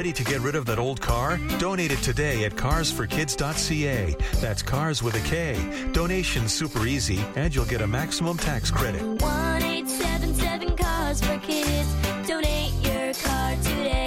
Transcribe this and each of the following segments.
Ready to get rid of that old car? Donate it today at carsforkids.ca. That's cars with a K. Donation's super easy, and you'll get a maximum tax credit. 1-877-CARS-FOR-KIDS. Donate your car today.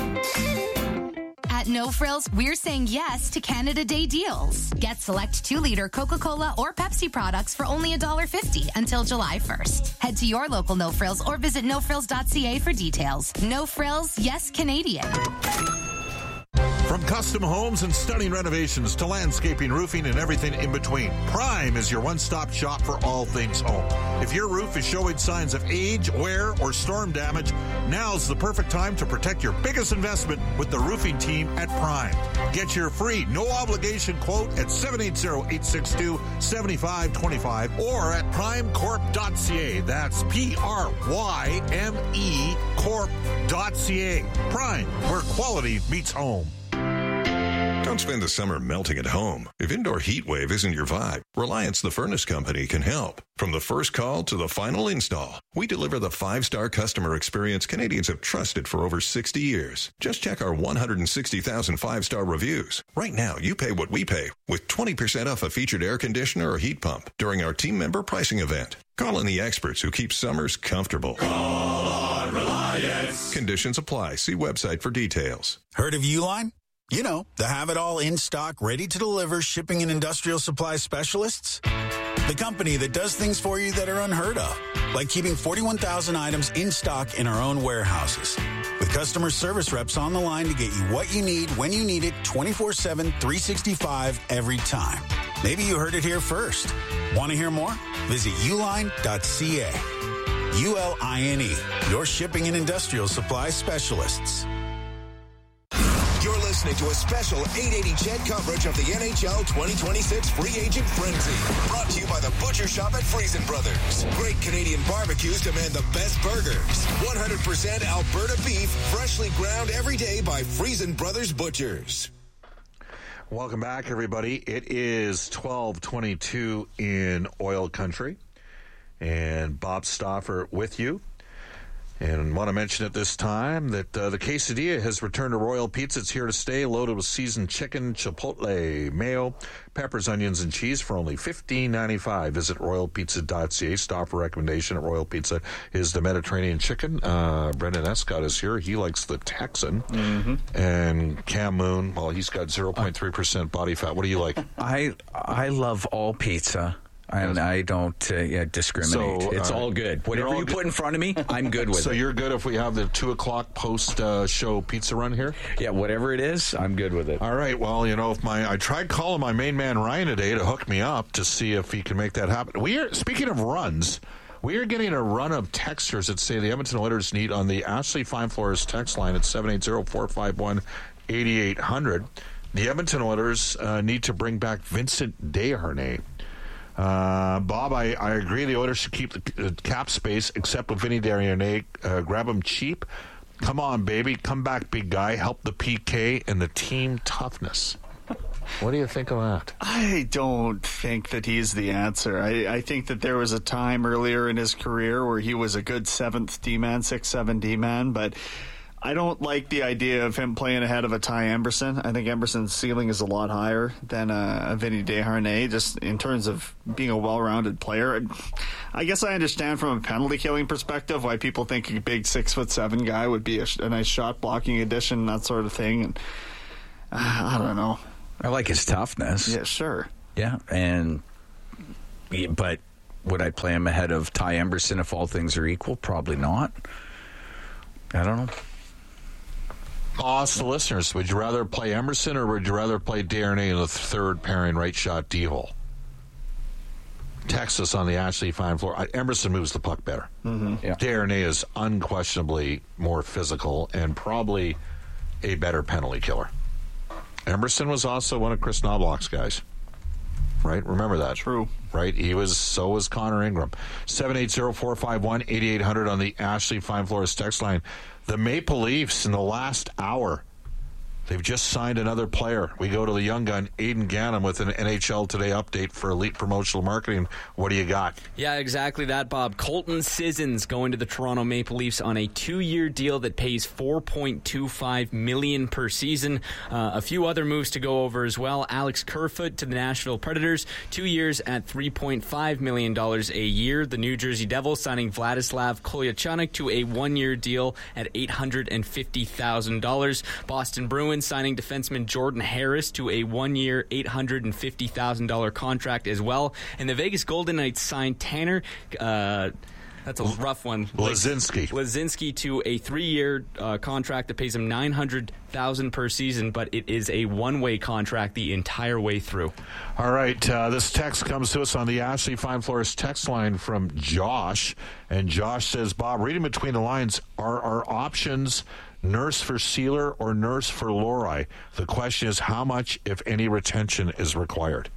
At No Frills, we're saying yes to Canada Day deals. Get select 2-liter Coca-Cola or Pepsi products for only $1.50 until July 1st. Head to your local No Frills or visit nofrills.ca for details. No Frills, yes Canadian. From custom homes and stunning renovations to landscaping, roofing, and everything in between, Prime is your one-stop shop for all things home. If your roof is showing signs of age, wear, or storm damage, now's the perfect time to protect your biggest investment with the roofing team at Prime. Get your free, no-obligation quote at 780-862-7525 or at primecorp.ca. That's P-R-Y-M-E corp.ca. Prime, where quality meets home. Don't spend the summer melting at home. If indoor heat wave isn't your vibe, Reliance the Furnace Company can help. From the first call to the final install, we deliver the 5-star customer experience Canadians have trusted for over 60 years. Just check our 160,000 5-star reviews. Right now, you pay what we pay with 20% off a featured air conditioner or heat pump during our team member pricing event. Call in the experts who keep summers comfortable. Call on Reliance. Conditions apply. See website for details. Heard of Uline? You know, the have-it-all in-stock, ready-to-deliver shipping and industrial supply specialists. The company that does things for you that are unheard of, like keeping 41,000 items in stock in our own warehouses. With customer service reps on the line to get you what you need, when you need it, 24/7, 365, every time. Maybe you heard it here first. Want to hear more? Visit uline.ca. ULINE, your shipping and industrial supply specialists. You're listening to a special 880 CHED coverage of the NHL 2026 Free Agent Frenzy. Brought to you by the Butcher Shop at Friesen Brothers. Great Canadian barbecues demand the best burgers. 100% Alberta beef, freshly ground every day by Friesen Brothers Butchers. Welcome back, everybody. It is 12:22 in oil country. And Bob Stauffer with you. And want to mention at this time that the quesadilla has returned to Royal Pizza. It's here to stay, loaded with seasoned chicken, chipotle, mayo, peppers, onions, and cheese for only $15.95. Visit royalpizza.ca. Stauffer recommendation at Royal Pizza is the Mediterranean chicken. Brendan Escott is here. He likes the Texan. Mm-hmm. And Cam Moon, well, he's got 0.3% body fat. What do you like? I love all pizza. And I don't discriminate. So, it's all good. Whatever you put in front of me, I'm good with it. So you're good if we have the 2 o'clock post-show pizza run here? Yeah, whatever it is, I'm good with it. All right. Well, you know, I tried calling my main man Ryan today to hook me up to see if he can make that happen. Speaking of runs, we are getting a run of texters that say the Edmonton Oilers need on the Ashley Fine Floors text line at 780-451-8800. The Edmonton Oilers need to bring back Vincent Desharnais. Bob, I agree the Oilers should keep the cap space, except with Vinny Desharnais. Grab him cheap. Come on, baby. Come back, big guy. Help the PK and the team toughness. What do you think of that? I don't think that he's the answer. I think that there was a time earlier in his career where he was a good 7th D-man, 6-7 D-man, but I don't like the idea of him playing ahead of a Ty Emberson. I think Emberson's ceiling is a lot higher than a Vinny Desharnais, just in terms of being a well-rounded player. I guess I understand from a penalty-killing perspective why people think a big 6'7" guy would be a nice shot-blocking addition, that sort of thing. And I don't know. I like his toughness. Yeah, sure. Yeah, but would I play him ahead of Ty Emberson if all things are equal? Probably not. I don't know. I'll ask the listeners, would you rather play Emerson or would you rather play Desharnais in the third pairing right shot D-hole? Text us on the Ashley Fine Floor. Emerson moves the puck better. Mm-hmm. Yeah. Desharnais is unquestionably more physical and probably a better penalty killer. Emerson was also one of Chris Knobloch's guys. Right? Remember that. True. Right? So was Connor Ingram. 780-451-8800 on the Ashley Fine Floors text line. The Maple Leafs in the last hour They've just signed another player. We go to the young gun, Aiden Gannon, with an NHL Today update for Elite Promotional Marketing. What do you got? Yeah, exactly that, Bob. Colton Sissons going to the Toronto Maple Leafs on a 2-year deal that pays $4.25 million per season. A few other moves to go over as well. Alex Kerfoot to the Nashville Predators, 2 years at $3.5 million a year. The New Jersey Devils signing Vladislav Kolyachonok to a 1-year deal at $850,000. Boston Bruins signing defenseman Jordan Harris to a 1-year, $850,000 contract as well. And the Vegas Golden Knights signed Tanner, that's a rough one, Lazinski to a 3-year contract that pays him $900,000 per season, but it is a one-way contract the entire way through. All right, this text comes to us on the Ashley Fine Floors text line from Josh, and Josh says, Bob, reading between the lines, are our options nurse for Sealer or nurse for Lori? The question is how much, if any, retention is required.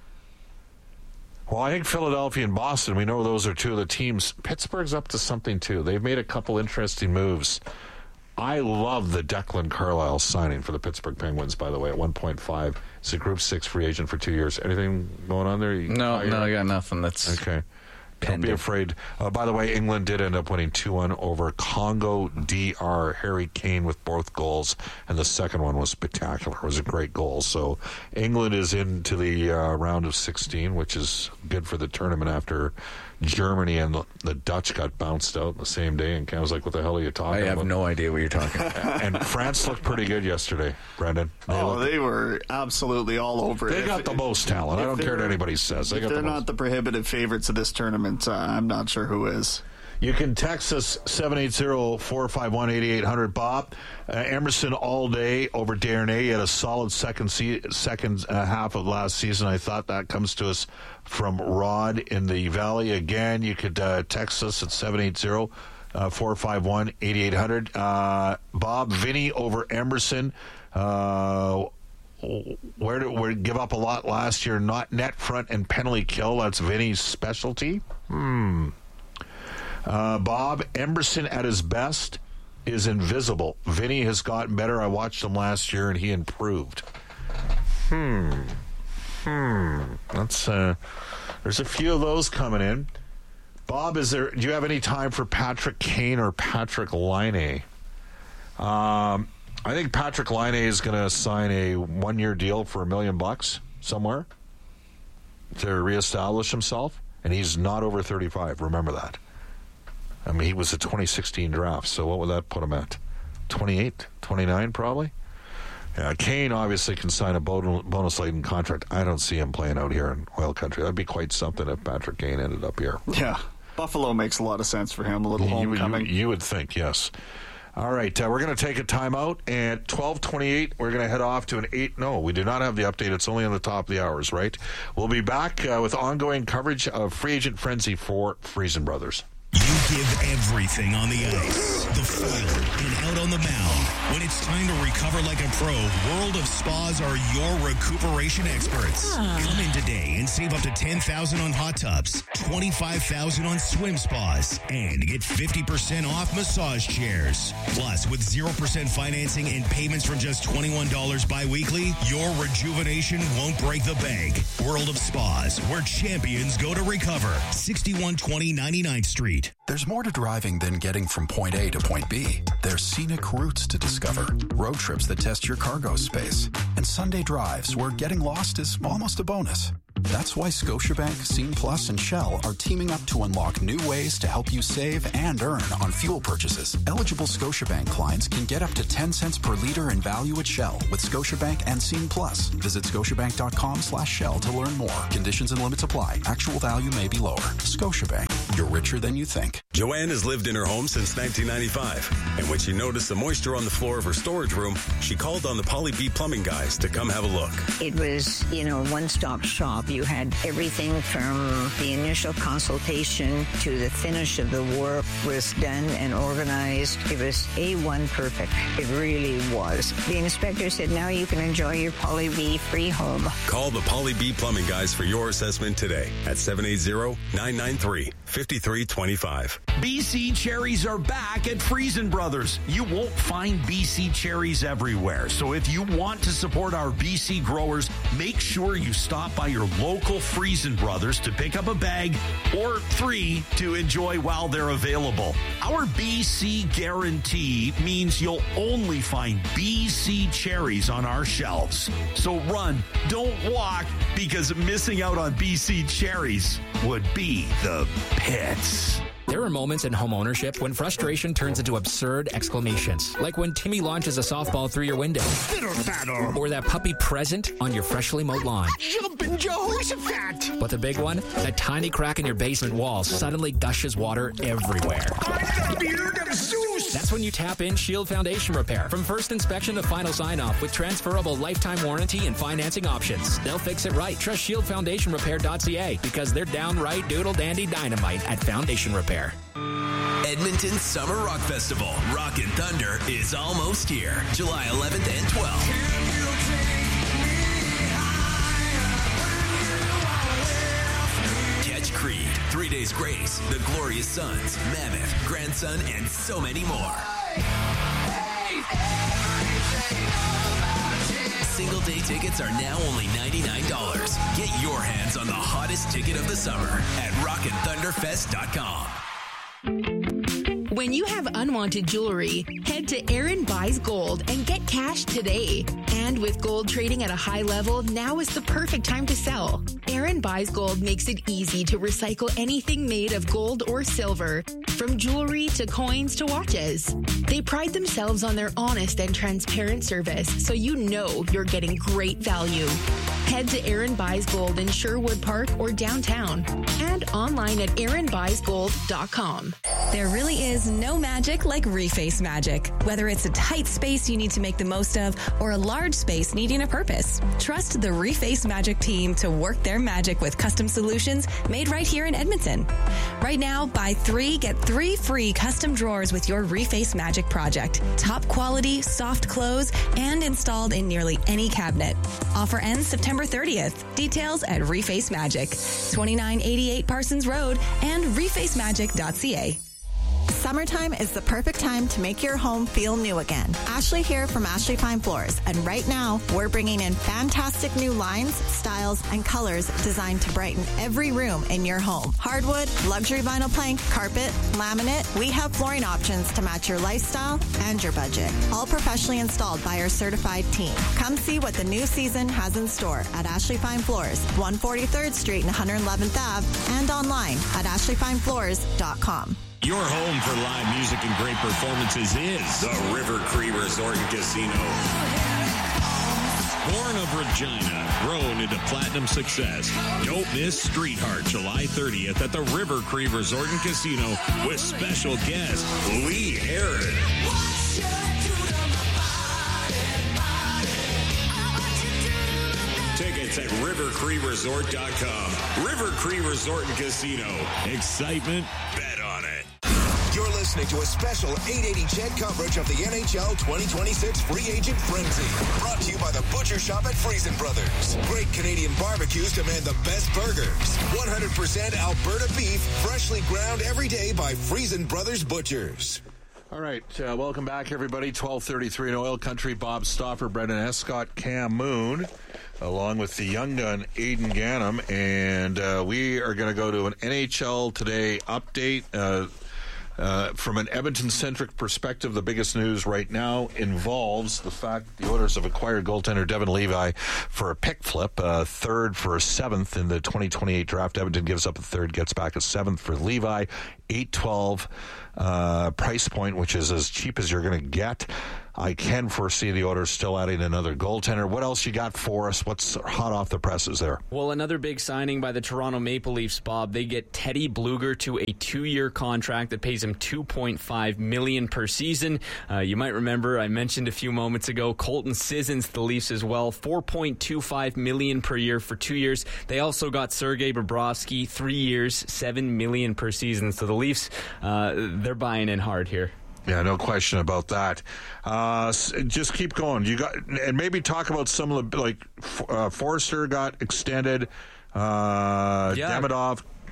Well, I think Philadelphia and Boston, we know those are two of the teams. Pittsburgh's up to something, too. They've made a couple interesting moves. I love the Declan Carlisle signing for the Pittsburgh Penguins, by the way, at 1.5. It's a Group 6 free agent for 2 years. Anything going on there? No, I got nothing. That's okay. Don't be afraid. By the way, England did end up winning 2-1 over Congo DR. Harry Kane with both goals, and the second one was spectacular. It was a great goal. So England is into the round of 16, which is good for the tournament after Germany and the Dutch got bounced out the same day. And I was like, what the hell are you talking about? I have no idea what you're talking about. And France looked pretty good yesterday, Brendan. They were absolutely all over it. They got the most talent. I don't care what anybody says. If they're not the prohibitive favorites of this tournament, I'm not sure who is. You can text us 780-451-8800. Bob, Emerson all day over Darnay. He had a solid second half of last season. I thought that comes to us from Rod in the Valley. Again, you could text us at 780-451-8800. Bob, Vinny over Emerson. Where did we give up a lot last year? Not net front and penalty kill. That's Vinny's specialty. Bob, Emerson at his best is invisible. Vinny has gotten better. I watched him last year, and he improved. That's there's a few of those coming in. Bob, do you have any time for Patrick Kane or Patrick Laine? I think Patrick Laine is going to sign a 1-year deal for $1 million somewhere to reestablish himself, and he's not over 35. Remember that. I mean, he was a 2016 draft, so what would that put him at? 28, 29 probably? Yeah, Kane obviously can sign a bonus-laden contract. I don't see him playing out here in oil country. That'd be quite something if Patrick Kane ended up here. Yeah, Buffalo makes a lot of sense for him, a little homecoming. You would think, yes. All right, we're going to take a timeout. At 12:28, we're going to head off to an 8. No, we do not have the update. It's only on the top of the hours, right? We'll be back with ongoing coverage of Free Agent Frenzy for Friesen Brothers. You give everything on the ice, the field, and out on the mound. When it's time to recover like a pro, World of Spas are your recuperation experts. Come in today and save up to $10,000 on hot tubs, $25,000 on swim spas, and get 50% off massage chairs. Plus, with 0% financing and payments from just $21 bi-weekly, your rejuvenation won't break the bank. World of Spas, where champions go to recover. 6120 99th Street. There's more to driving than getting from point A to point B. There's scenic routes to discover, road trips that test your cargo space, and Sunday drives where getting lost is almost a bonus. That's why Scotiabank, Scene Plus, and Shell are teaming up to unlock new ways to help you save and earn on fuel purchases. Eligible Scotiabank clients can get up to 10 cents per liter in value at Shell with Scotiabank and Scene Plus. Visit scotiabank.com/Shell to learn more. Conditions and limits apply. Actual value may be lower. Scotiabank. You're richer than you think. Joanne has lived in her home since 1995. And when she noticed the moisture on the floor of her storage room, she called on the Polly B Plumbing guys to come have a look. It was, one-stop shop. You had everything from the initial consultation to the finish of the work was done and organized. It was A1 perfect. It really was. The inspector said, now you can enjoy your Polly B free home. Call the Polly B Plumbing guys for your assessment today at 780-993. 5325. BC cherries are back at Friesen Brothers. You won't find BC cherries everywhere. So if you want to support our BC growers, make sure you stop by your local Friesen Brothers to pick up a bag or 3 to enjoy while they're available. Our BC guarantee means you'll only find BC cherries on our shelves. So run, don't walk, because missing out on BC cherries would be the pits. There are moments in home ownership when frustration turns into absurd exclamations, like when Timmy launches a softball through your window, or that puppy present on your freshly mowed lawn. Jumpin' Jehoshaphat! But the big one, that tiny crack in your basement wall suddenly gushes water everywhere. That's when you tap in Shield Foundation Repair. From first inspection to final sign-off with transferable lifetime warranty and financing options. They'll fix it right. Trust ShieldFoundationRepair.ca because they're downright doodle-dandy dynamite at Foundation Repair. Edmonton's Summer Rock Festival, Rockin' Thunder, is almost here. July 11th and 12th. Catch Creed, 3 Days Grace, The Glorious Sons, Mammoth, Grandson, and so many more. Single day tickets are now only $99. Get your hands on the hottest ticket of the summer at rockinthunderfest.com. When you have unwanted jewelry, head to Aaron Buys Gold and get cash today. And with gold trading at a high level, now is the perfect time to sell. Aaron Buys Gold makes it easy to recycle anything made of gold or silver, from jewelry to coins to watches. They pride themselves on their honest and transparent service, so you know you're getting great value. Head to Aaron Buys Gold in Sherwood Park or downtown, and online at aaronbuysgold.com. There really is no magic like Reface magic. Whether it's a tight space you need to make the most of or a large space needing a purpose, trust the Reface Magic team to work their magic with custom solutions made right here in Edmonton. Right now, buy 3, get 3 free custom drawers with your Reface Magic project. Top quality, soft close, and installed in nearly any cabinet. Offer ends September 30th. Details at Reface Magic, 2988 Parsons Road and refacemagic.ca. Summertime is the perfect time to make your home feel new again. Ashley here from Ashley Fine Floors, and right now we're bringing in fantastic new lines, styles, and colors designed to brighten every room in your home. Hardwood, luxury vinyl plank, carpet, laminate, we have flooring options to match your lifestyle and your budget. All professionally installed by our certified team. Come see what the new season has in store at Ashley Fine Floors, 143rd Street and 111th Ave, and online at ashleyfinefloors.com. Your home for live music and great performances is the River Cree Resort and Casino. Born of Regina, grown into platinum success. Don't miss Street Heart July 30th at the River Cree Resort and Casino with special guest Lee Heron. Tickets at rivercreeresort.com. River Cree Resort and Casino. Excitement, bet on it. You're listening to a special 880 CHED coverage of the NHL 2026 Free Agent Frenzy. Brought to you by the Butcher Shop at Friesen Brothers. Great Canadian barbecues demand the best burgers. 100% Alberta beef, freshly ground every day by Friesen Brothers Butchers. All right, welcome back, everybody. 12:33 in Oil Country. Bob Stauffer, Brendan Escott, Cam Moon, along with the young gun, Aidan Gannam. And we are going to go to an NHL Today update. From an Edmonton-centric perspective, the biggest news right now involves the fact the Oilers have acquired goaltender Devon Levi for a pick flip, third for a seventh in the 2028 draft. Edmonton gives up a third, gets back a seventh for Levi, $812 price point, which is as cheap as you're going to get. I can foresee the Oilers still adding another goaltender. What else you got for us? What's hot off the presses there? Well, another big signing by the Toronto Maple Leafs, Bob. They get Teddy Bluger to a 2-year contract that pays him $2.5 million per season. You might remember I mentioned a few moments ago Colton Sissons, the Leafs as well, $4.25 million per year for 2 years. They also got Sergei Bobrovsky, 3 years, $7 million per season. So the Leafs, they're buying in hard here. Yeah, no question about that. Just keep going. You got, and maybe talk about some of the, like, Forrester got extended. Demidov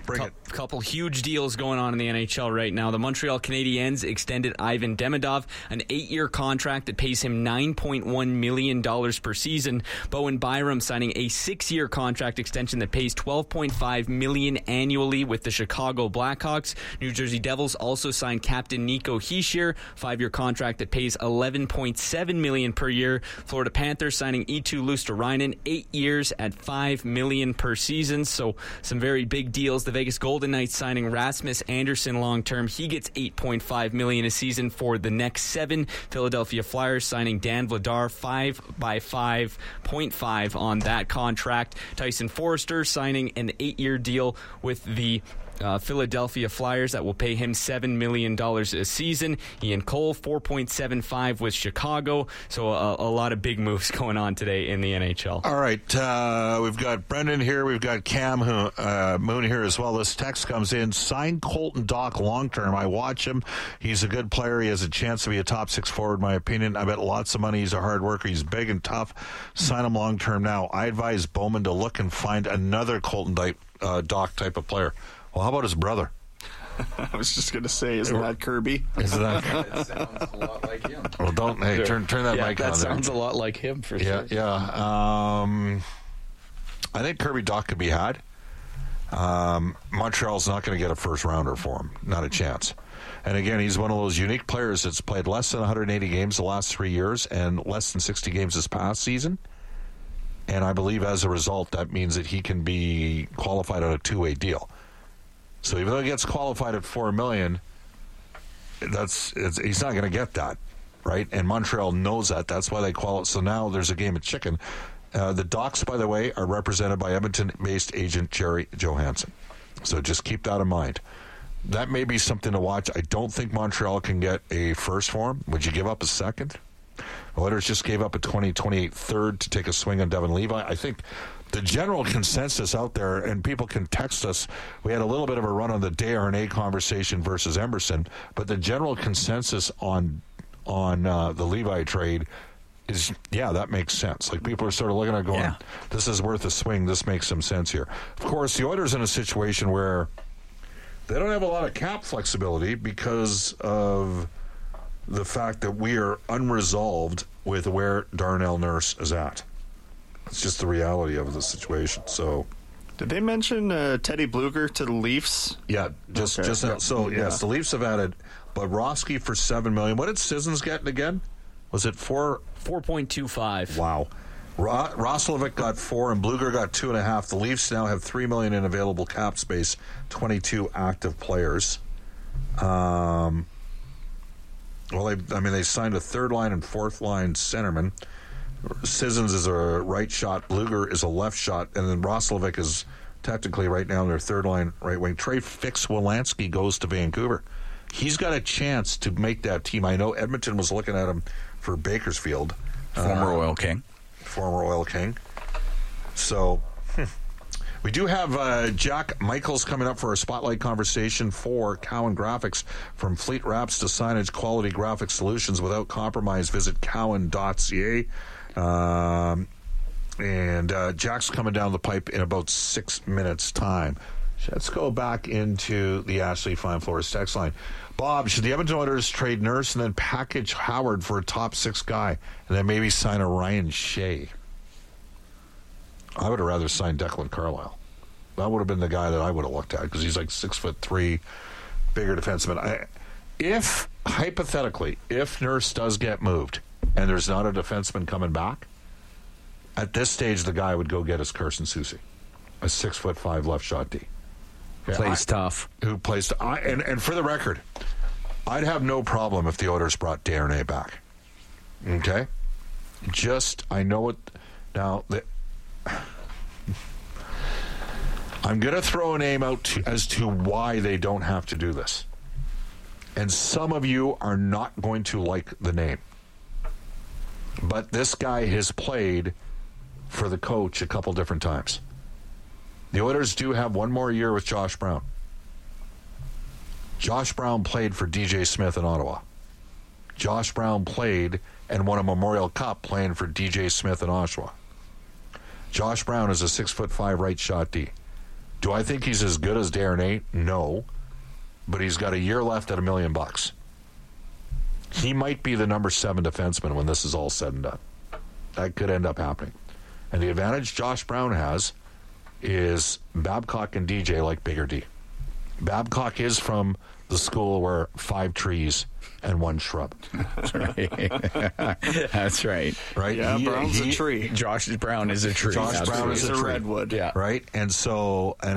Bring it. Couple huge deals going on in the NHL right now. The Montreal Canadiens extended Ivan Demidov an 8-year contract that pays him $9.1 million per season. Bowen Byram signing a 6-year contract extension that pays $12.5 million annually with the Chicago Blackhawks. New Jersey Devils also signed captain Nico Hischier, 5-year contract that pays $11.7 million per year. Florida Panthers signing Eetu Luostarinen, 8 years at $5 million per season. So some very big deals. The Vegas Golden Knights signing Rasmus Anderson long-term. He gets $8.5 million a season for the next 7. Philadelphia Flyers signing Dan Vladar, 5 by 5.5 on that contract. Tyson Forrester signing an 8-year deal with the Philadelphia Flyers that will pay him $7 million a season. Ian Cole, 4.75 with Chicago. So a lot of big moves going on today in the NHL. All right. We've got Brendan here. We've got Cam Moon here as well. This text comes in. Sign Colton Dach long-term. I watch him. He's a good player. He has a chance to be a top 6 forward, in my opinion. I bet lots of money. He's a hard worker. He's big and tough. Sign him long-term now. I advise Bowman to look and find another Colton Dach type of player. Well, how about his brother? I was just going to say, isn't that Kirby? Isn't that? It sounds a lot like him. Well, don't. Hey, turn that mic on. That sounds a lot like him for sure. Yeah. I think Kirby Dach could be had. Montreal's not going to get a first rounder for him. Not a chance. And again, he's one of those unique players that's played less than 180 games the last 3 years and less than 60 games this past season. And I believe as a result, that means that he can be qualified on a 2-way deal. So even though he gets qualified at $4 million, he's not going to get that, right? And Montreal knows that. That's why they call it. So now there's a game of chicken. The Dachs, by the way, are represented by Edmonton-based agent Jerry Johansson. So just keep that in mind. That may be something to watch. I don't think Montreal can get a first for him. Would you give up a second? The Oilers just gave up a 2028 third to take a swing on Devin Levi. I think the general consensus out there, and people can text us, we had a little bit of a run on the Desharnais conversation versus Emerson, but the general consensus on the Levi trade is, yeah, that makes sense. Like, people are sort of looking at it going, this is worth a swing. This makes some sense here. Of course, the Oilers in a situation where they don't have a lot of cap flexibility because of the fact that we are unresolved with where Darnell Nurse is at. It's just the reality of the situation. So, did they mention Teddy Bluger to the Leafs? Yeah, just now. So yes, the Leafs have added Bobrovsky for $7 million. What did Sissons get again? Was it 4.25? Wow. Roslovic got 4 and Bluger got 2.5. The Leafs now have $3 million in available cap space. 22 active players. Well, they signed a third line and fourth line centerman. Sissons is a right shot, Bluger is a left shot, and then Roslovic is technically right now in their third line right wing. Trey Fix-Wolanski goes to Vancouver. He's got a chance to make that team. I know Edmonton was looking at him for Bakersfield. Former Oil King. So, we do have Jack Michaels coming up for a spotlight conversation for Cowan Graphics. From fleet wraps to signage, quality graphic solutions without compromise. Visit cowan.ca. And Jack's coming down the pipe in about 6 minutes' time. Let's go back into the Ashley Fine Floors text line. Bob, should the Edmonton Oilers trade Nurse and then package Howard for a top 6 guy and then maybe sign a Ryan Shea? I would have rather signed Declan Carlisle. That would have been the guy that I would have looked at because he's like 6'3", bigger defenseman. Hypothetically, if Nurse does get moved and there's not a defenseman coming back, at this stage the guy would go get his Carson Soucy, a 6'5" left shot D. Plays tough. Who plays and for the record, I'd have no problem if the Oilers brought Desharnais back. Okay? I know it now. I'm going to throw a name out as to why they don't have to do this. And some of you are not going to like the name. But this guy has played for the coach a couple different times. The Oilers do have one more year with Josh Brown. Josh Brown played for DJ Smith in Ottawa. Josh Brown played and won a Memorial Cup playing for DJ Smith in Oshawa. Josh Brown is a 6'5" right shot D. Do I think he's as good as Darnay? No. But he's got a year left at $1 million. He might be the number 7 defenseman when this is all said and done. That could end up happening. And the advantage Josh Brown has is Babcock and DJ like Bigger D. Babcock is from the school where 5 trees and 1 shrub. That's right. That's right. Right? Yeah, Brown's a tree. Josh Brown is a tree. Josh Brown is a redwood. Yeah. Right? And so, and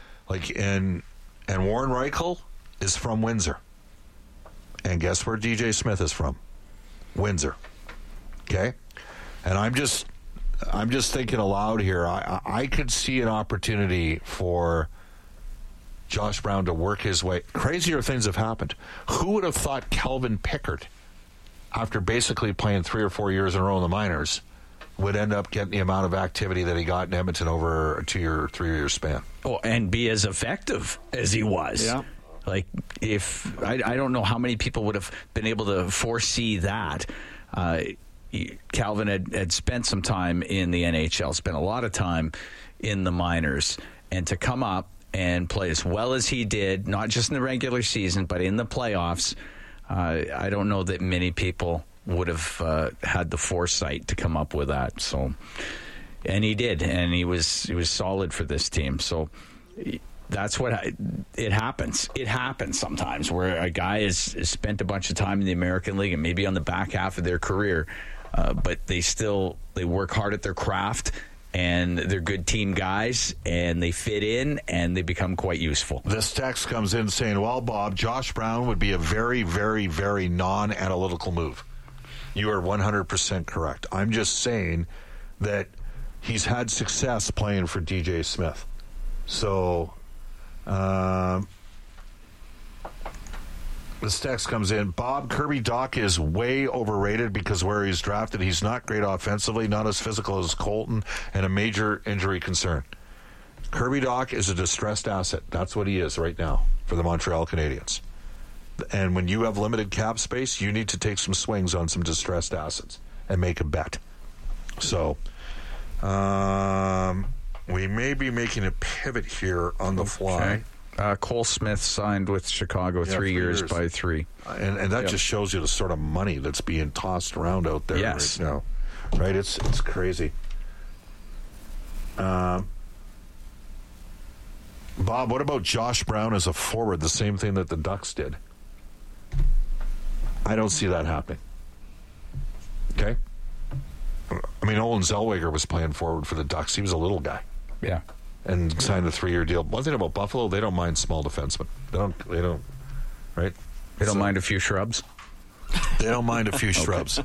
Warren Reichel is from Windsor. And guess where DJ Smith is from? Windsor. Okay? And I'm just thinking aloud here. I could see an opportunity for Josh Brown to work his way. Crazier things have happened. Who would have thought Kelvin Pickard, after basically playing 3 or 4 years in a row in the minors, would end up getting the amount of activity that he got in Edmonton over a 2-year, 3-year span? Oh, and be as effective as he was. Yeah. Like, if I don't know how many people would have been able to foresee that. Calvin had spent some time in the NHL, spent a lot of time in the minors, and to come up and play as well as he did, not just in the regular season, but in the playoffs, I don't know that many people would have had the foresight to come up with that. So, and he did, and he was solid for this team. So that's what it happens. It happens sometimes where a guy has spent a bunch of time in the American League and maybe on the back half of their career, but they work hard at their craft. And they're good team guys, and they fit in, and they become quite useful. This text comes in saying, well, Bob, Josh Brown would be a very, very, very non-analytical move. You are 100% correct. I'm just saying that he's had success playing for DJ Smith. So, this text comes in, Bob, Kirby Dach is way overrated because where he's drafted, he's not great offensively, not as physical as Colton, and a major injury concern. Kirby Dach is a distressed asset. That's what he is right now for the Montreal Canadiens. And when you have limited cap space, you need to take some swings on some distressed assets and make a bet. So, we may be making a pivot here on the fly. Cole Smith signed with Chicago 3 years by 3. And that just shows you the sort of money that's being tossed around out there right now. Right? It's crazy. Bob, what about Josh Brown as a forward? The same thing that the Ducks did. I don't see that happening. Okay? I mean, Olin Zellweger was playing forward for the Ducks. He was a little guy. Yeah. And signed a 3-year deal. One thing about Buffalo, they don't mind small defensemen. They don't, right? They don't mind a few shrubs? They don't mind a few shrubs.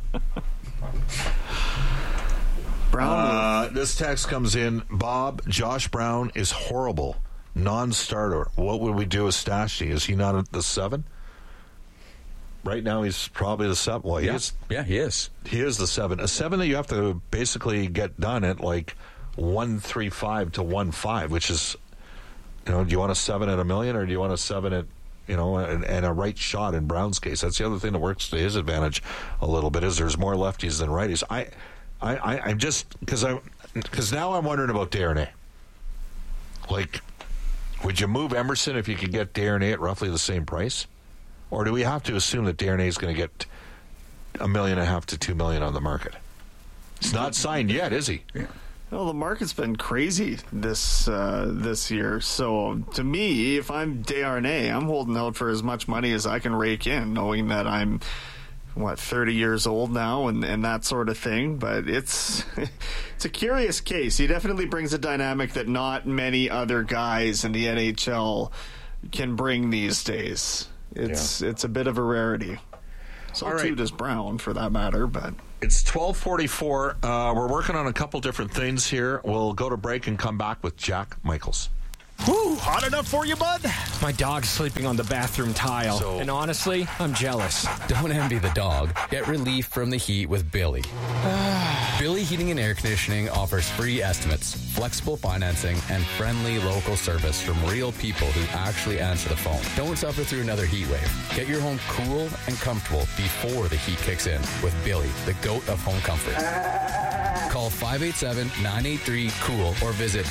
Brown. This text comes in, Bob, Josh Brown is horrible. Non-starter. What would we do with Stastny? Is he not at the 7? Right now, he's probably the 7. Well, he is. Yeah, he is. He is the 7. A 7 that you have to basically get done at like 1.35 to 1.5, which is, do you want a 7 at $1 million, or do you want a 7 at, and a right shot in Brown's case? That's the other thing that works to his advantage a little bit, is there's more lefties than righties. I'm just, because now I'm wondering about Darnay. Like, would you move Emerson if you could get Darnay at roughly the same price? Or do we have to assume that Darnay is going to get $1.5 million to $2 million on the market? He's not signed yet, is he? Yeah. Well, the market's been crazy this year. So, to me, if I'm Darnay, I'm holding out for as much money as I can rake in, knowing that I'm, 30 years old now and that sort of thing. But it's a curious case. He definitely brings a dynamic that not many other guys in the NHL can bring these days. It's a bit of a rarity. So too does Brown, for that matter, but... It's 12:44. We're working on a couple different things here. We'll go to break and come back with Jack Michaels. Woo, hot enough for you, bud? My dog's sleeping on the bathroom tile. And honestly, I'm jealous. Don't envy the dog. Get relief from the heat with Billy. Billy Heating and Air Conditioning offers free estimates, flexible financing, and friendly local service from real people who actually answer the phone. Don't suffer through another heat wave. Get your home cool and comfortable before the heat kicks in with Billy, the GOAT of home comfort. Call 587-983-COOL or visit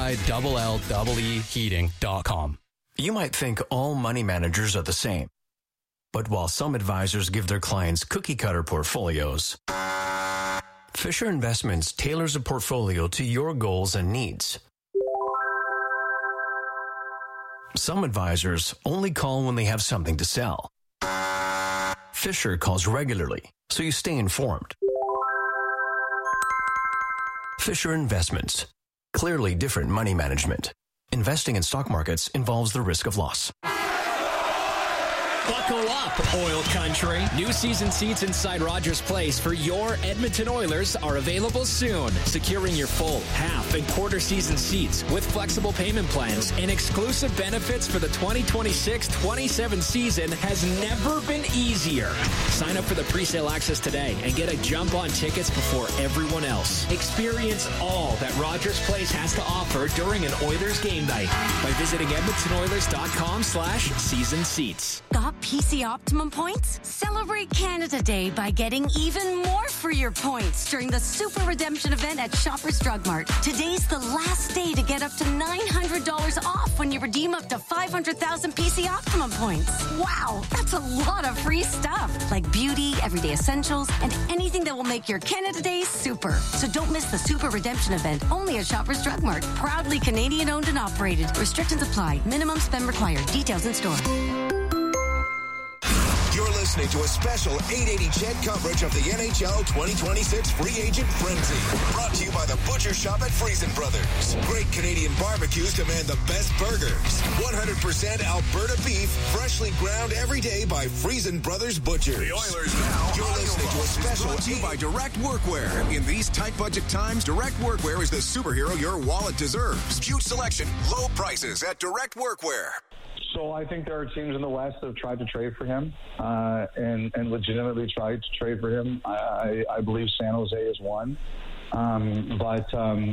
BILLEEheating.com. You might think all money managers are the same. But while some advisors give their clients cookie-cutter portfolios, Fisher Investments tailors a portfolio to your goals and needs. Some advisors only call when they have something to sell. Fisher calls regularly, so you stay informed. Fisher Investments. Clearly different money management. Investing in stock markets involves the risk of loss. Buckle up, Oil Country. New season seats inside Rogers Place for your Edmonton Oilers are available soon. Securing your full, half, and quarter season seats with flexible payment plans and exclusive benefits for the 2026-27 season has never been easier. Sign up for the presale access today and get a jump on tickets before everyone else. Experience all that Rogers Place has to offer during an Oilers game night by visiting EdmontonOilers.com/season seats. Got PC Optimum points? Celebrate Canada Day by getting even more for your points during the Super Redemption event at Shoppers Drug Mart. Today's the last day to get up to $900 off when you redeem up to 500,000 PC Optimum points. Wow, that's a lot of free stuff, like beauty, everyday essentials, and anything that will make your Canada Day super. So don't miss the Super Redemption event only at Shoppers Drug Mart. Proudly Canadian owned and operated. Restrictions apply. Minimum spend required. Details in store. You're listening to a special 880 CHED coverage of the NHL 2026 Free Agent Frenzy. Brought to you by the Butcher Shop at Friesen Brothers. Great Canadian barbecues demand the best burgers. 100% Alberta beef, freshly ground every day by Friesen Brothers Butchers. The Oilers now. You're listening to a special brought to you by Direct Workwear. In these tight budget times, Direct Workwear is the superhero your wallet deserves. Huge selection, low prices at Direct Workwear. So I think there are teams in the West that have tried to trade for him and legitimately tried to trade for him. I believe San Jose is one. But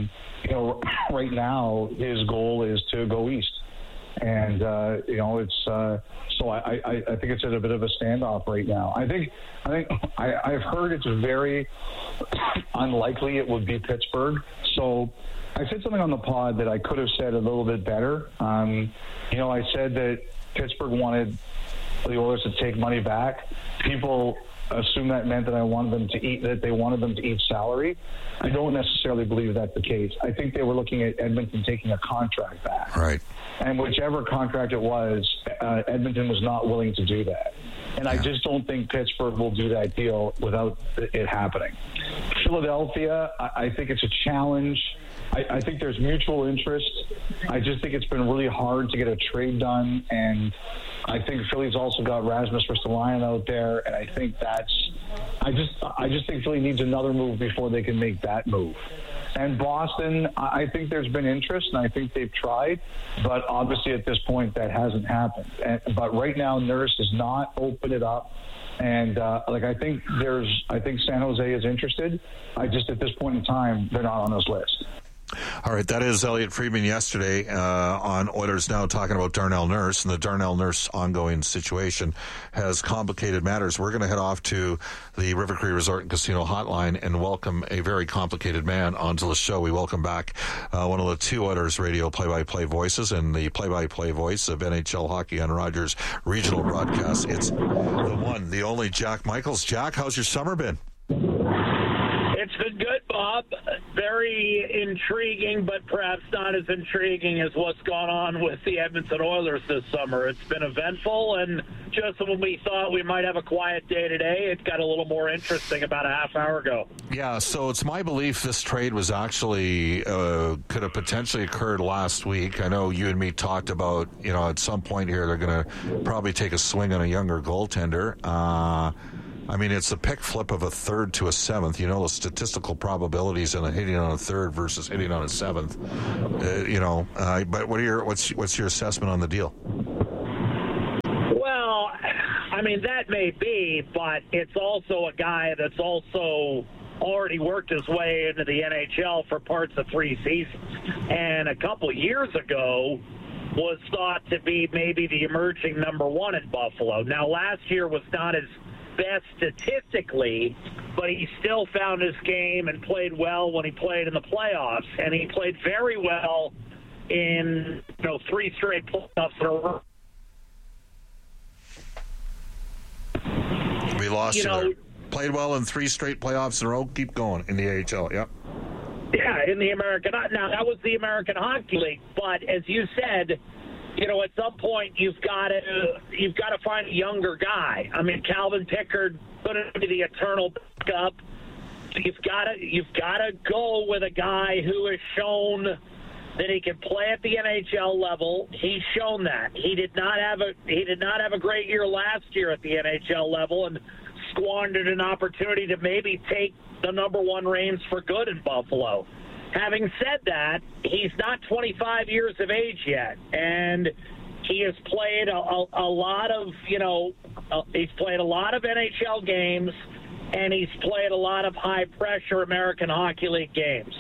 right now his goal is to go east. And, it's so I think it's at a bit of a standoff right now. I've heard it's very unlikely it would be Pittsburgh. So I said something on the pod that I could have said a little bit better. I said that Pittsburgh wanted the Oilers to take money back. People assume that meant that they wanted them to eat salary. I don't necessarily believe that's the case. I think they were looking at Edmonton taking a contract back. Right. And whichever contract it was, Edmonton was not willing to do that. And I just don't think Pittsburgh will do that deal without it happening. Philadelphia, I think it's a challenge. I think there's mutual interest. I just think it's been really hard to get a trade done, and I think Philly's also got Rasmus Ristolainen out there, and I think I just think Philly needs another move before they can make that move. And Boston, I think there's been interest, and I think they've tried, but obviously at this point that hasn't happened. But right now, Nurse has not opened it up. And I think San Jose is interested. At this point in time, they're not on this list. All right, that is Elliot Friedman yesterday on Oilers Now talking about Darnell Nurse, and the Darnell Nurse ongoing situation has complicated matters. We're going to head off to the River Cree Resort and Casino hotline and welcome a very complicated man onto the show. We welcome back one of the two Oilers radio play-by-play voices and the play-by-play voice of NHL hockey on Rogers regional broadcast. It's the one, the only Jack Michaels. Jack, how's your summer been? It's been good, Bob. Very intriguing, but perhaps not as intriguing as what's gone on with the Edmonton Oilers this summer. It's been eventful, and just when we thought we might have a quiet day today, it got a little more interesting about a half hour ago. Yeah, so it's my belief this trade was actually could have potentially occurred last week. I know you and me talked about, at some point here they're going to probably take a swing on a younger goaltender. It's a pick flip of a third to a seventh. The statistical probabilities in hitting on a third versus hitting on a seventh. But what's your assessment on the deal? Well, that may be, but it's also a guy that's also already worked his way into the NHL for parts of 3 seasons. And a couple of years ago was thought to be maybe the emerging number one in Buffalo. Now, last year was not as best statistically, but he still found his game and played well when he played in the playoffs, and he played very well in 3 straight playoffs in a row. We lost you there. Played well in 3 straight playoffs in a row. Keep going in the AHL. Yep. Yeah, in the American. Now that was the American Hockey League, but as you said, at some point you've got to find a younger guy. I mean, Calvin Pickard couldn't be the eternal backup. You've got to go with a guy who has shown that he can play at the NHL level. He's shown that. He did not have a great year last year at the NHL level and squandered an opportunity to maybe take the number 1 reins for good in Buffalo. Having said that, he's not 25 years of age yet, and he has played a lot of he's played a lot of NHL games, and he's played a lot of high-pressure American Hockey League games.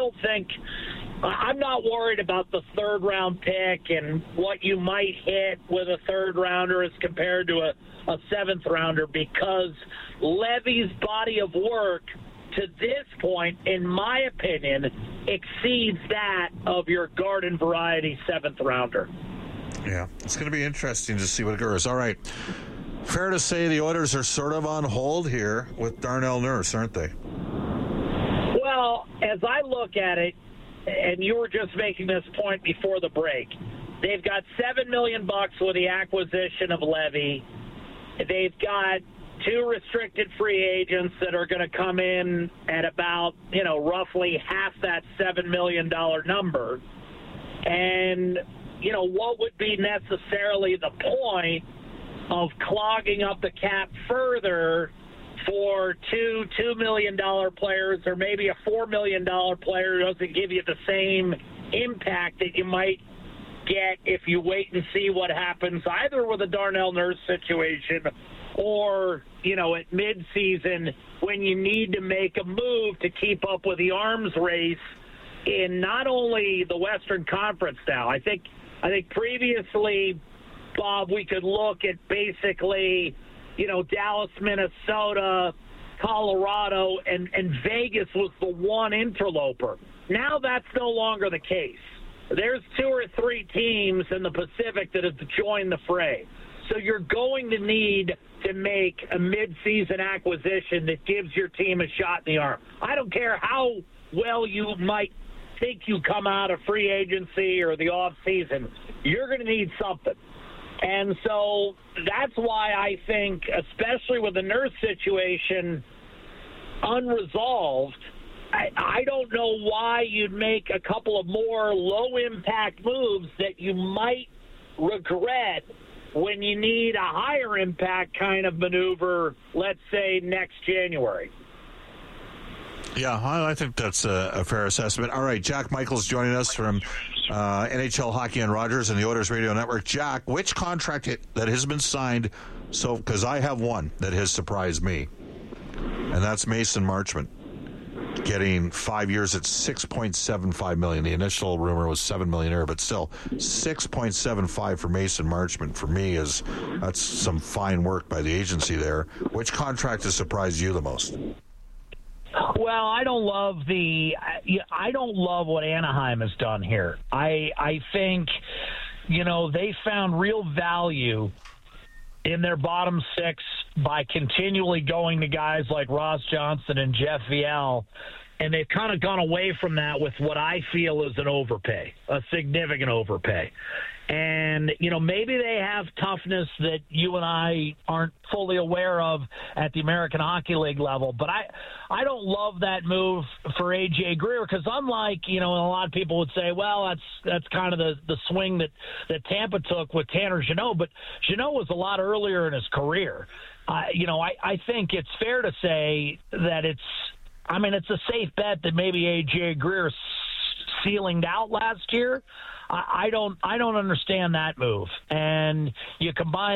I'm not worried about the 3rd-round pick and what you might hit with a 3rd-rounder as compared to a 7th-rounder, because Levy's body of work to this point, in my opinion, exceeds that of your garden variety 7th-rounder. Yeah, it's going to be interesting to see what occurs. All right. Fair to say the Oilers are sort of on hold here with Darnell Nurse, aren't they? Well, as I look at it, and you were just making this point before the break, they've got $7 million with the acquisition of Levy. They've got 2 restricted free agents that are going to come in at about, roughly half that $7 million number. And, what would be necessarily the point of clogging up the cap further for $2 million players, or maybe a $4 million player who doesn't give you the same impact that you might get if you wait and see what happens either with the Darnell Nurse situation or, at midseason when you need to make a move to keep up with the arms race in not only the Western Conference now. I think previously, Bob, we could look at basically, Dallas, Minnesota, Colorado, and Vegas was the one interloper. Now that's no longer the case. There's 2 or 3 teams in the Pacific that have joined the fray. So you're going to need to make a midseason acquisition that gives your team a shot in the arm. I don't care how well you might think you come out of free agency or the off season. You're going to need something. And so that's why I think, especially with the Nurse situation unresolved, I don't know why you'd make a couple of more low-impact moves that you might regret when you need a higher-impact kind of maneuver, let's say, next January. Yeah, I think that's a fair assessment. All right, Jack Michaels joining us from NHL Hockey and Rogers and the Oilers Radio Network. Jack, which contract that has been signed? So, because I have one that has surprised me, and that's Mason Marchment getting 5 years at $6.75 million. The initial rumor was $7 million, but still $6.75 for Mason Marchment for me that's some fine work by the agency there. Which contract has surprised you the most? Well, I don't love what Anaheim has done here. I think, they found real value in their bottom 6 by continually going to guys like Ross Johnson and Jeff Viel, and they've kind of gone away from that with what I feel is an overpay, a significant overpay. And, maybe they have toughness that you and I aren't fully aware of at the American Hockey League level. But I don't love that move for A.J. Greer because unlike, a lot of people would say, well, that's kind of the swing that Tampa took with Tanner Jeannot. But Jeannot was a lot earlier in his career. I think it's fair to say that it's a safe bet that maybe A.J. Greer ceilinged out last year. I don't understand that move. And you combine